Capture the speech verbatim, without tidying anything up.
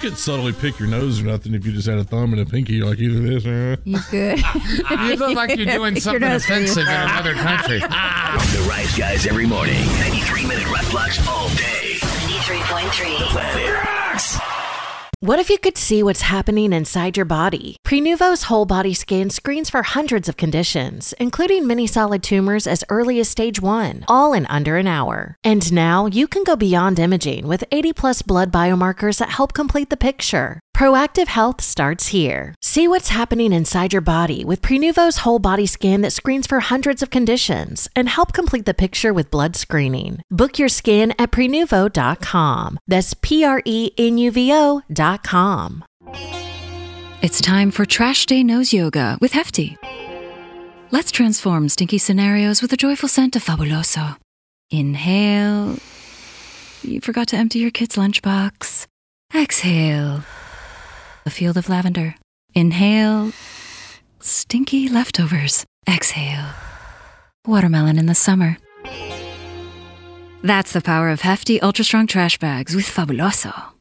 could subtly pick your nose or nothing if you just had a thumb and a pinky, like either this or that. You could. You look like you're doing something offensive in another country. The Rise Guys every morning. ninety-three minute rap blocks all day. ninety-three point three. The Planet Rocks. What if you could see what's happening inside your body? Prenuvo's whole body scan screens for hundreds of conditions, including many solid tumors as early as stage one, all in under an hour. And now you can go beyond imaging with eighty plus blood biomarkers that help complete the picture. Proactive health starts here. See what's happening inside your body with Prenuvo's whole body scan that screens for hundreds of conditions and help complete the picture with blood screening. Book your scan at prenuvo dot com. That's P R E N U V O dot com. It's time for Trash Day Nose Yoga with Hefty. Let's transform stinky scenarios with a joyful scent of Fabuloso. Inhale. You forgot to empty your kid's lunchbox. Exhale. A field of lavender. Inhale. Stinky leftovers. Exhale. Watermelon in the summer. That's the power of Hefty Ultra Strong Trash Bags with Fabuloso.